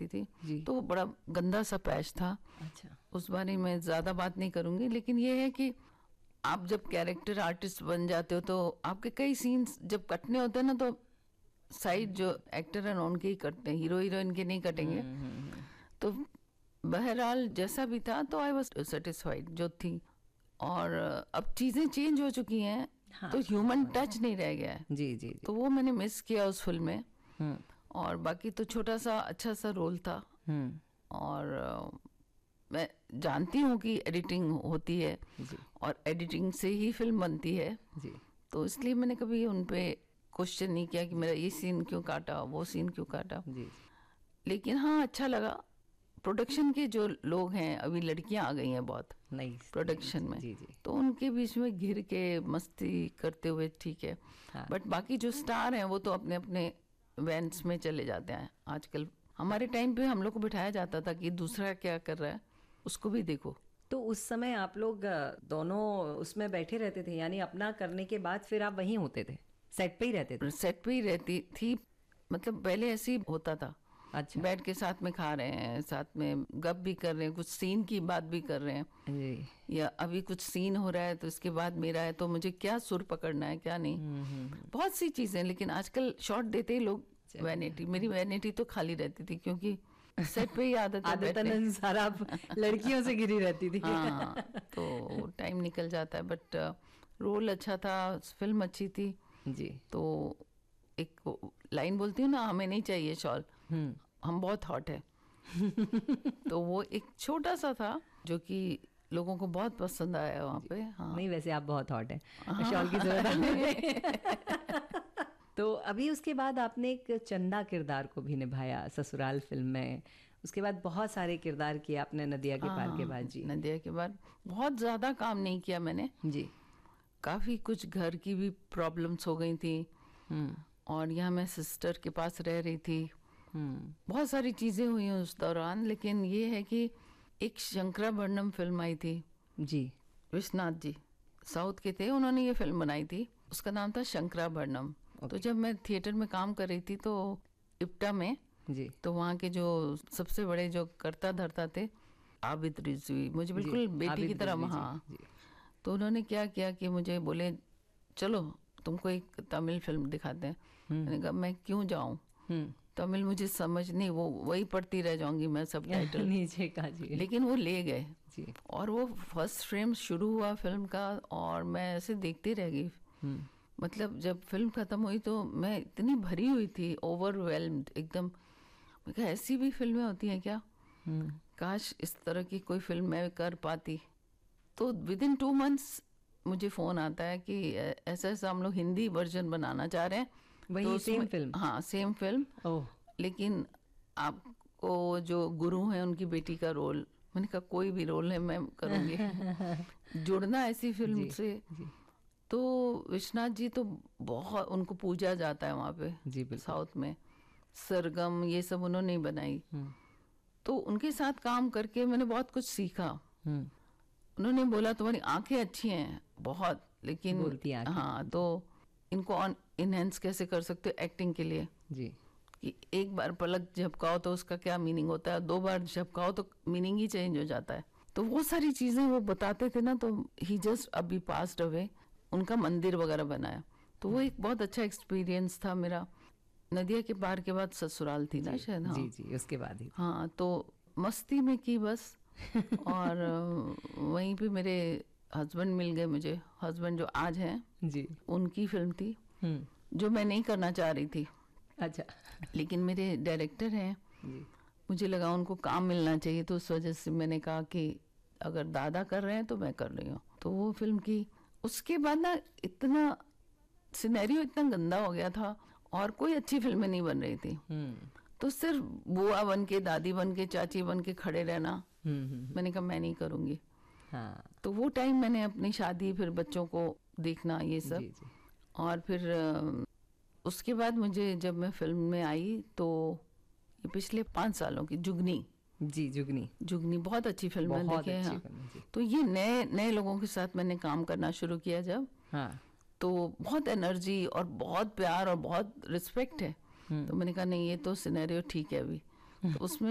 करती थी जी। तो वो बड़ा गंदा सा पैच था। अच्छा। उस बारे में ज़्यादा बात नहीं करूँगी, लेकिन ये है कि आप जब कैरेक्टर आर्टिस्ट बन जाते हो तो आपके कई सीन्स जब कटने होते हैं ना तो साइड जो एक्टर हैं उनके ही कटते हैं, हीरो हीरोइन के नहीं कटेंगे। तो बहरहाल जैसा भी था तो आई वॉज सेटिस्फाइड जो थी। और अब चीज़ें चेंज हो चुकी हैं। हाँ, तो ह्यूमन टच नहीं रह गया है। जी जी जी। तो वो मैंने मिस किया उस फिल्म में। और बाकी तो छोटा सा अच्छा सा रोल था। और मैं जानती हूँ कि एडिटिंग होती है जी। और एडिटिंग से ही फिल्म बनती है जी। तो इसलिए मैंने कभी उन पे क्वेश्चन नहीं किया कि मेरा ये सीन क्यों काटा, वो सीन क्यों काटा। जी। लेकिन हाँ अच्छा लगा। प्रोडक्शन के जो लोग हैं, अभी लड़कियां आ गई हैं बहुत नई प्रोडक्शन में, जी जी। तो उनके बीच में घिर के मस्ती करते हुए ठीक है। हाँ। बट बाकी जो स्टार हैं वो तो अपने अपने वैन्स में चले जाते हैं आजकल। हमारे टाइम पे हम लोग को बिठाया जाता था कि दूसरा क्या कर रहा है उसको भी देखो। तो उस समय आप लोग दोनों उसमें बैठे रहते थे, यानी अपना करने के बाद फिर आप वहीं होते थे, सेट पे ही रहते थे? सेट पे ही रहती थी, मतलब पहले ऐसे ही होता था। अच्छा। बैठ के साथ में खा रहे हैं, साथ में गप भी कर रहे हैं, कुछ सीन की बात भी कर रहे हैं जी। या अभी कुछ सीन हो रहा है तो इसके बाद मेरा है तो मुझे क्या सुर पकड़ना है क्या नहीं। बहुत सी चीजें। लेकिन आजकल शॉट देते ही लोग वैनिटी, मेरी वैनिटी तो खाली रहती थी क्योंकि सेट पे ही आदतन अनुसार आप लड़कियों से घिरी रहती थी। हाँ, तो टाइम निकल जाता है। बट रोल अच्छा था, फिल्म अच्छी थी जी। तो एक लाइन बोलती हूँ ना, हमें नहीं चाहिए शॉल, हम बहुत हॉट है। तो वो एक छोटा सा था जो कि लोगों को बहुत पसंद आया वहाँ पे। हाँ। नहीं, वैसे आप बहुत हॉट है, हाँ। शॉल की जरूरत नहीं। तो अभी उसके बाद आपने एक चंदा किरदार को भी निभाया ससुराल फिल्म में। उसके बाद बहुत सारे किरदार किए आपने नदिया के पार के बाद। जी। नदिया के बाद बहुत ज़्यादा काम नहीं किया मैंने जी। काफ़ी कुछ घर की भी प्रॉब्लम्स हो गई थी और यहाँ मैं सिस्टर के पास रह रही थी। बहुत सारी चीज़ें हुई उस दौरान। लेकिन ये है कि एक शंकराभरणम फिल्म आई थी। जी। विश्वनाथ जी साउथ के थे, उन्होंने ये फिल्म बनाई थी, उसका नाम था शंकराभरणम। तो जब मैं थिएटर में काम कर रही थी तो इप्टा में जी। तो वहाँ के जो सबसे बड़े जो कर्ता धर्ता थे आबिद रिजवी, मुझे बिल्कुल बेटी की तरह। हाँ। तो उन्होंने क्या किया कि मुझे बोले चलो तुमको एक तमिल फिल्म दिखाते हैं। मैंने कहा मैं क्यों जाऊं, तमिल मुझे समझ नहीं, वो वही पढ़ती रह जाऊंगी मैं सब टाइटल नीचे का। जी। लेकिन वो ले गए जी। और वो फर्स्ट फ्रेम शुरू हुआ फिल्म का और मैं ऐसे देखती रह गई। मतलब जब फिल्म खत्म हुई तो मैं इतनी भरी हुई थी, ओवरवेल्म्ड एकदम। मैं कहा ऐसी भी फिल्में होती हैं क्या, काश इस तरह की कोई फिल्म मैं कर पाती। तो विद इन 2 months मुझे फ़ोन आता है कि ऐसा ऐसा हम लोग हिंदी वर्जन बनाना चाह रहे हैं। वही तो सेम फिल्म? हाँ, सेम फिल्म। ओह। लेकिन आपको जो गुरु हैं उनकी बेटी का रोल। मैंने कहा कोई भी रोल है मैं करूँगी। जुड़ना ऐसी फिल्म से। जी। तो विश्वनाथ जी तो बहुत उनको पूजा जाता है वहाँ पे। जी, साउथ में सरगम ये सब उन्होंने बनाई। तो उनके साथ काम करके मैंने बहुत कुछ सीखा। उन्होंने बोला तुम्हारी आंखें अच्छी हैं बहुत, लेकिन बोलती आंखें। हाँ, तो इनको इनहेंस कैसे कर सकते हो एक्टिंग के लिए। जी। कि एक बार पलक झपकाओ तो उसका क्या मीनिंग होता है, 2 बार झपकाओ तो मीनिंग ही चेंज हो जाता है। तो वो सारी चीजें वो बताते थे ना। तो ही जस्ट अभी पास्ड अवे, उनका मंदिर वगैरह बनाया। तो वो एक बहुत अच्छा एक्सपीरियंस था मेरा। नदिया के पार के बाद ससुराल थी ना शायद। हाँ जी जी, उसके बाद ही। हाँ, तो मस्ती में की बस। और वहीं पे मेरे हस्बैंड मिल गए मुझे, हस्बैंड जो आज हैं। जी। उनकी फिल्म थी जो मैं नहीं करना चाह रही थी। अच्छा। लेकिन मेरे डायरेक्टर हैं, मुझे लगा उनको काम मिलना चाहिए, तो उस वजह से मैंने कहा कि अगर दादा कर रहे हैं तो मैं कर रही हूँ। तो वो फिल्म की। उसके बाद ना इतना सिनेरियो इतना गंदा हो गया था और कोई अच्छी फिल्में नहीं बन रही थी। तो सिर्फ बुआ बन के, दादी बन के, चाची बन के खड़े रहना। मैंने कहा मैं नहीं करूँगी। हाँ। तो वो टाइम मैंने अपनी शादी, फिर बच्चों को देखना, ये सब। जी जी। और फिर उसके बाद मुझे जब मैं फिल्म में आई तो ये पिछले 5 सालों की जुगनी। जी, जुगनी। जुगनी बहुत अच्छी फिल्म है, बहुत देखे अच्छी हाँ। फिल्म, जी। तो ये नए नए लोगों के साथ मैंने काम करना शुरू किया जब। हाँ। तो बहुत एनर्जी और बहुत प्यार और बहुत रिस्पेक्ट है। तो मैंने कहा नहीं, ये तो सिनेरियो ठीक है अभी। तो उसमें